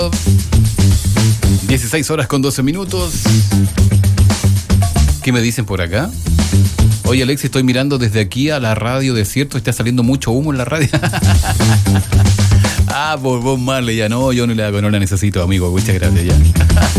16 horas con 12 minutos. ¿Qué me dicen por acá? Oye, Alexis, estoy mirando desde aquí a la radio desierto. Está saliendo mucho humo en la radio. Por Bob Marley, ya no, yo no la necesito, amigo. Muchas gracias, ya.